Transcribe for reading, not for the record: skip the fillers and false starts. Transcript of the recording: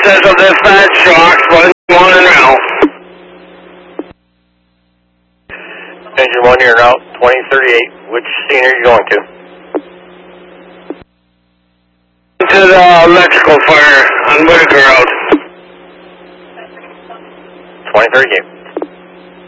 Central Dispatch, Ox 1 en route. Engine 1, you're route 2038. Which scene are you going to? To the electrical fire on Whitaker Road. 2038.